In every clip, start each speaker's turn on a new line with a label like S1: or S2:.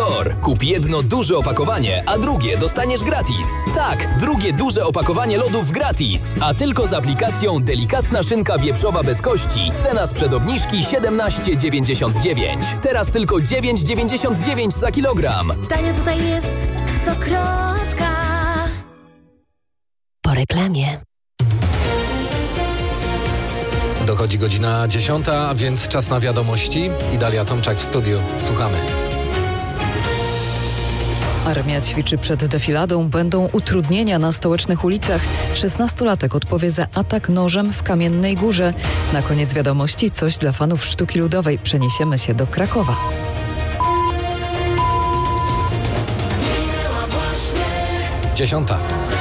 S1: Store. Kup jedno duże opakowanie, a drugie dostaniesz gratis. Tak, drugie duże opakowanie lodów gratis. A tylko z aplikacją Delikatna szynka wieprzowa bez kości. Cena sprzed obniżki 17,99. Teraz tylko 9,99 za kilogram.
S2: Tanio tutaj jest Stokrotka.
S3: Po reklamie.
S4: Dochodzi godzina 10, więc czas na wiadomości. I Dalia Tomczak w studiu. Słuchamy.
S5: Armia ćwiczy przed defiladą. Będą utrudnienia na stołecznych ulicach. 16-latek odpowie za atak nożem w Kamiennej Górze. Na koniec wiadomości coś dla fanów sztuki ludowej. Przeniesiemy się do Krakowa.
S4: Dziesiąta.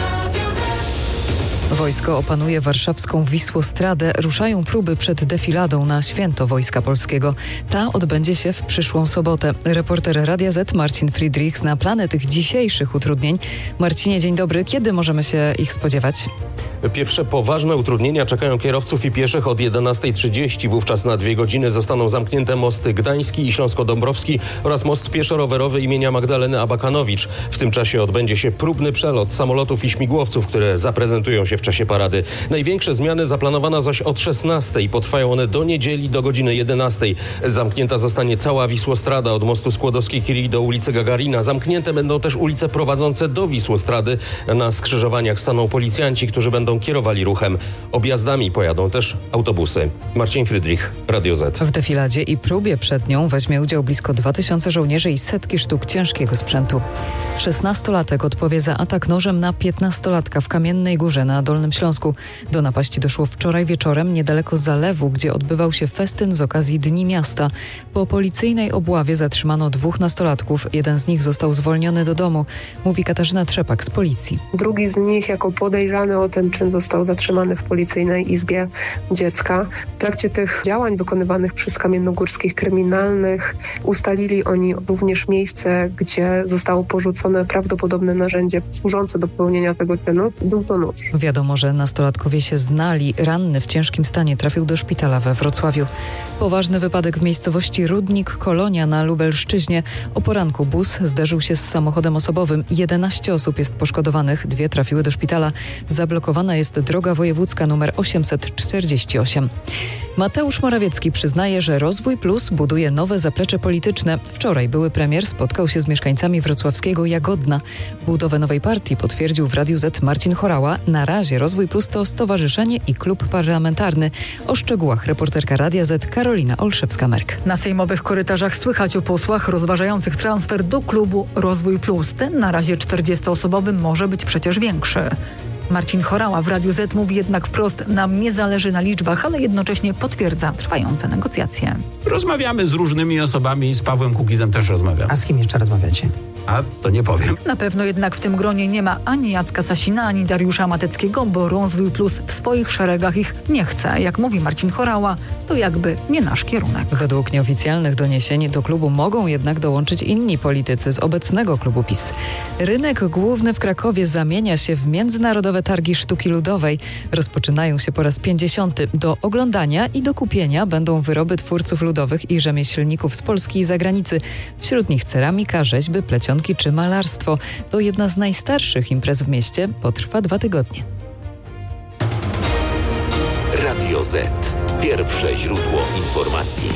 S5: Wojsko opanuje warszawską Wisłostradę. Ruszają próby przed defiladą na Święto Wojska Polskiego. Ta odbędzie się w przyszłą sobotę. Reporter Radia Z Marcin Friedrich zna plany tych dzisiejszych utrudnień. Marcinie, dzień dobry. Kiedy możemy się ich spodziewać?
S6: Pierwsze poważne utrudnienia czekają kierowców i pieszych od 11:30. Wówczas na 2 godziny zostaną zamknięte mosty Gdański i Śląsko-Dąbrowski oraz most pieszo-rowerowy imienia Magdaleny Abakanowicz. W tym czasie odbędzie się próbny przelot samolotów i śmigłowców, które zaprezentują się w czasie parady. Największe zmiany zaplanowane zaś od 16:00. Potrwają one do niedzieli do godziny 11:00. Zamknięta zostanie cała Wisłostrada od mostu Skłodowskiej-Curie do ulicy Gagarina. Zamknięte będą też ulice prowadzące do Wisłostrady. Na skrzyżowaniach staną policjanci, którzy będą kierowali ruchem. Objazdami pojadą też autobusy. Marcin Friedrich, Radio Z.
S5: W defiladzie i próbie przed nią weźmie udział blisko 2000 żołnierzy i setki sztuk ciężkiego sprzętu. 16-latek odpowie za atak nożem na 15-latka w Kamiennej Górze na Dolnym Śląsku. Do napaści doszło wczoraj wieczorem niedaleko Zalewu, gdzie odbywał się festyn z okazji Dni Miasta. Po policyjnej obławie zatrzymano 2 nastolatków. Jeden z nich został zwolniony do domu, mówi Katarzyna Trzepak z policji.
S7: Drugi z nich jako podejrzany o ten czyn został zatrzymany w policyjnej izbie dziecka. W trakcie tych działań wykonywanych przez kamiennogórskich kryminalnych ustalili oni również miejsce, gdzie zostało porzucone prawdopodobne narzędzie służące do popełnienia tego czynu. Był to nóż.
S5: Wiadomo, że nastolatkowie się znali. Ranny w ciężkim stanie trafił do szpitala we Wrocławiu. Poważny wypadek w miejscowości Rudnik Kolonia na Lubelszczyźnie. O poranku bus zderzył się z samochodem osobowym. 11 osób jest poszkodowanych, 2 trafiły do szpitala. Zablokowana jest droga wojewódzka nr 848. Mateusz Morawiecki przyznaje, że Rozwój Plus buduje nowe zaplecze polityczne. Wczoraj były premier spotkał się z mieszkańcami wrocławskiego Jagodna. Budowę nowej partii potwierdził w Radiu Z Marcin Chorała. Na razie Rozwój Plus to stowarzyszenie i klub parlamentarny. O szczegółach reporterka Radia Z Karolina Olszewska-Merk.
S8: Na sejmowych korytarzach słychać o posłach rozważających transfer do klubu Rozwój Plus. Ten na razie 40-osobowy może być przecież większy. Marcin Chorała w Radiu Z mówi jednak wprost, nam nie zależy na liczbach, ale jednocześnie potwierdza trwające negocjacje.
S9: Rozmawiamy z różnymi osobami, z Pawłem Kukizem też rozmawiam.
S10: A z kim jeszcze rozmawiacie?
S9: A to nie powiem.
S8: Na pewno jednak w tym gronie nie ma ani Jacka Sasina, ani Dariusza Mateckiego, bo Rozwój Plus w swoich szeregach ich nie chce. Jak mówi Marcin Chorała, to jakby nie nasz kierunek.
S5: Według nieoficjalnych doniesień do klubu mogą jednak dołączyć inni politycy z obecnego klubu PiS. Rynek główny w Krakowie zamienia się w Międzynarodowe Targi Sztuki Ludowej. Rozpoczynają się po raz 50. Do oglądania i do kupienia będą wyroby twórców ludowych i rzemieślników z Polski i zagranicy. Wśród nich ceramika, rzeźby, plecionki czy malarstwo. To jedna z najstarszych imprez w mieście. Potrwa 2 tygodnie.
S1: Radio Z. Pierwsze źródło informacji.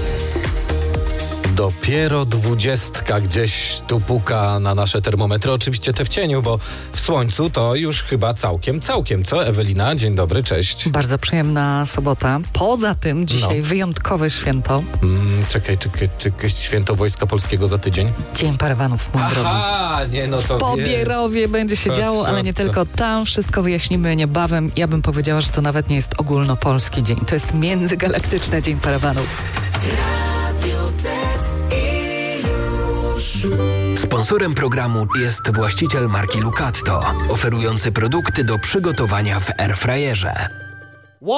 S4: Dopiero 20 gdzieś tu puka na nasze termometry. Oczywiście te w cieniu, bo w słońcu to już chyba całkiem, co? Ewelina, dzień dobry, cześć.
S11: Bardzo przyjemna sobota. Poza tym dzisiaj wyjątkowe święto.
S4: Czekaj, święto Wojska Polskiego za tydzień.
S11: Dzień parawanów, mój drogi.
S4: Aha, nie, no to
S11: w Pobierowie będzie się działo, ale nie tylko tam. Wszystko wyjaśnimy niebawem. Ja bym powiedziała, że to nawet nie jest ogólnopolski dzień. To jest międzygalaktyczny Dzień Parawanów.
S1: Sponsorem programu jest właściciel marki Lucatto, oferujący produkty do przygotowania w airfryerze.